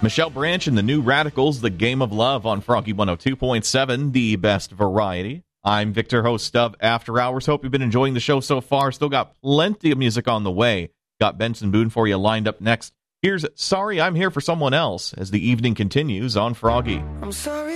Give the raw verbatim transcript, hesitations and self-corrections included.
Michelle Branch and the New Radicals, The Game of Love on Froggy one oh two point seven, the best variety. I'm Victor, host of After Hours. Hope you've been enjoying the show so far. Still got plenty of music on the way. Got Benson Boone for you lined up next. Here's Sorry I'm Here for Someone Else as the evening continues on Froggy. I'm sorry.